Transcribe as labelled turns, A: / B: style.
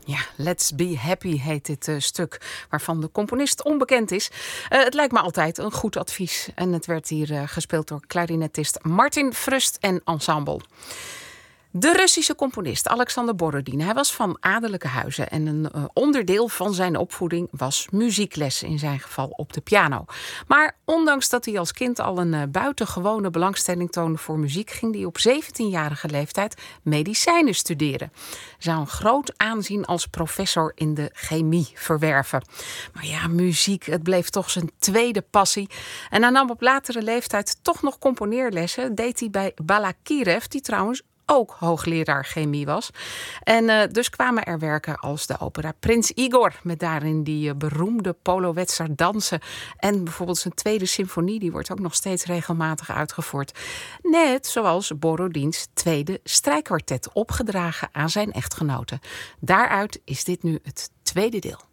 A: Ja, Let's Be Happy heet dit stuk, waarvan de componist onbekend is. Het lijkt me altijd een goed advies. En het werd hier gespeeld door klarinetist Martin Frust en ensemble. De Russische componist Alexander Borodin. Hij was van adellijke huizen en een onderdeel van zijn opvoeding was muziekles, in zijn geval op de piano. Maar ondanks dat hij als kind al een buitengewone belangstelling toonde voor muziek, ging hij op 17-jarige leeftijd medicijnen studeren. Hij zou een groot aanzien als professor in de chemie verwerven. Maar ja, muziek, het bleef toch zijn tweede passie. En hij nam op latere leeftijd toch nog componeerlessen. Deed hij bij Balakirev, die trouwens ook hoogleraar chemie was. En dus kwamen er werken als de opera Prins Igor, met daarin die beroemde Polowetser dansen. En bijvoorbeeld zijn tweede symfonie, die wordt ook nog steeds regelmatig uitgevoerd. Net zoals Borodins tweede strijkkwartet, opgedragen aan zijn echtgenote. Daaruit is dit nu het tweede deel.